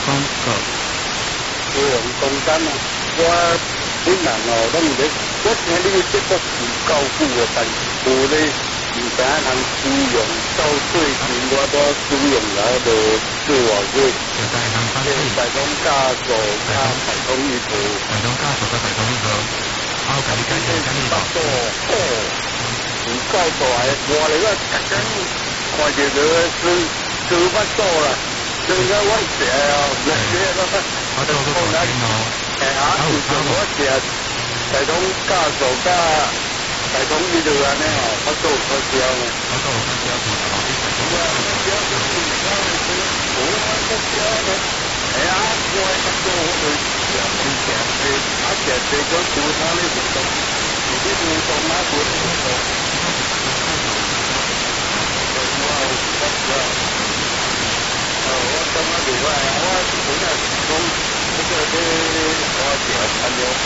公告。 有人公干啊，我本人哦，拢咧，我听你个节目是够久个，但是无咧，唔知影通使用，到最近我都使用来就做外语。 现在能翻译。 台中加速加台中一途。 台中加速加台中一途。我有甲你介绍啥物无？ 唔够大个，我哋个特登看见佢做乜多啦？做咗我食啊，食咯。 我做過台中咯。 我食台中加速加台中一路安尼哦，我做好少呢。 我做好少啲台中。 係啊，我係做好佢食唔食嘅，啊食食咗做他呢活動，自己活動啊活動。我當我哋話我本來講呢個啲我食很有款，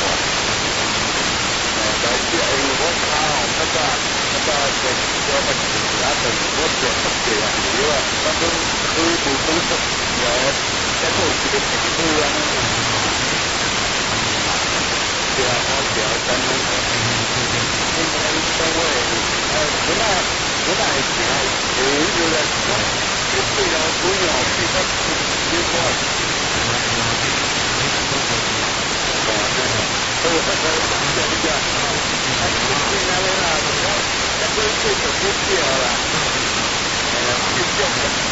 但是我靠那個食咗乜嘢啊？我食乜嘢啊？你話那個佢做工作嘅，一個自己食嘅啊。是啊，我食真係，因為本來食有呢個。对了，不要去他别说。我